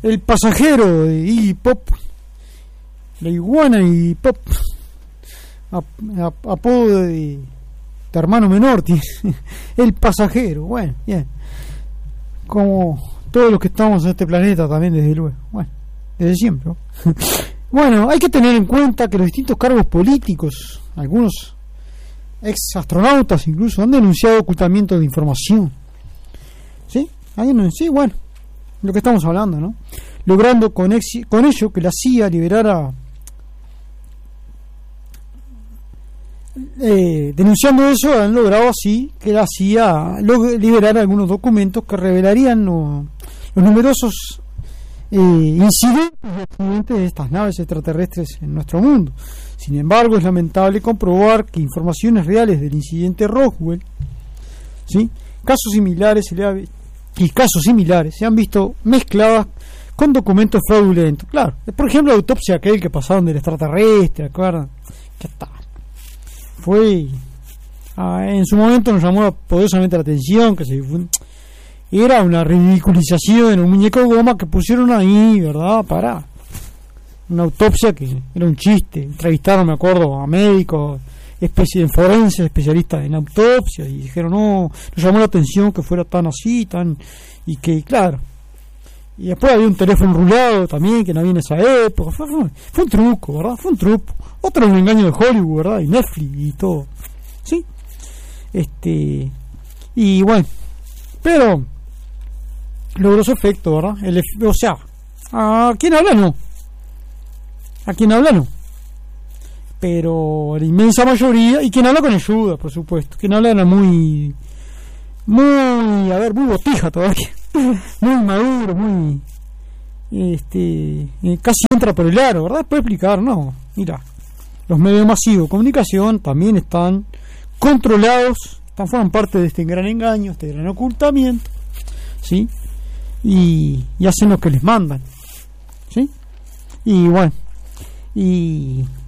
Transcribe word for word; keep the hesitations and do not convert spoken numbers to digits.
el pasajero de Iggy Pop, la iguana Iggy Pop, apodo de, de hermano menor, tiene el pasajero. Bueno, bien, como todos los que estamos en este planeta también, desde luego, bueno, desde siempre, ¿no? Bueno, hay que tener en cuenta que los distintos cargos políticos, algunos ex astronautas incluso, han denunciado ocultamiento de información. ¿Sí? ¿Alguien? Sí, bueno, lo que estamos hablando, ¿no? Logrando con, exi- con ello que la C I A liberara, eh, denunciando eso, han logrado así que la C I A log- liberara algunos documentos que revelarían no, los numerosos eh, incidentes y accidentes de estas naves extraterrestres en nuestro mundo. Sin embargo, es lamentable comprobar que informaciones reales del incidente Roswell, ¿sí?, casos similares se le ha, y casos similares se han visto mezcladas con documentos fraudulentos. Claro, por ejemplo, la autopsia aquel que pasaron del extraterrestre, ¿acuerdan? Ya está. Fue ah, en su momento nos llamó poderosamente la atención que se fue, era una ridiculización, un muñeco de goma que pusieron ahí, ¿verdad? Para una autopsia que era un chiste. Entrevistaron, me acuerdo, a médicos especie, forenses, especialistas en autopsia, y dijeron, no, nos llamó la atención que fuera tan así, tan, y que, claro. Y después había un teléfono rulado también que no había en esa época. Fue, fue, fue un truco, ¿verdad? Fue un truco. Otro engaño de Hollywood, ¿verdad? Y Netflix y todo. ¿Sí? Este. Y bueno. Pero logró su efecto, ¿verdad? El, o sea, ¿a quién habla? No. ¿A quién habla? No. Pero la inmensa mayoría, y quien habla con ayuda, por supuesto. Quien habla era muy. Muy. A ver, muy botija todavía. Muy maduro, muy. Este. Eh, casi entra por el aro, ¿verdad? Puede explicar, no. Mira. Los medios masivos de comunicación también están controlados, están, forman parte de este gran engaño, este gran ocultamiento, ¿sí? Y, y hacen lo que les mandan, ¿sí? Y bueno, y